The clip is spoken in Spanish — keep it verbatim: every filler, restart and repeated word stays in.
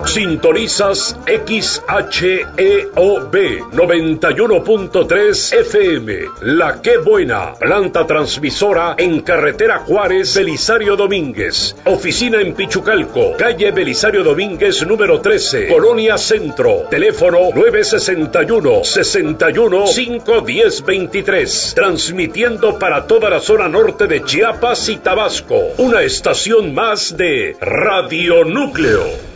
Sintonizas X H E O B noventa y uno punto tres F M, La Qué Buena, planta transmisora en carretera Juárez, Belisario Domínguez. Oficina en Pichucalco, calle Belisario Domínguez número trece, Colonia Centro. Teléfono nueve sesenta y uno, sesenta y uno, cinco diez veintitrés. Transmitiendo para toda la zona norte de Chiapas y Tabasco. Una estación más de Radio Núcleo.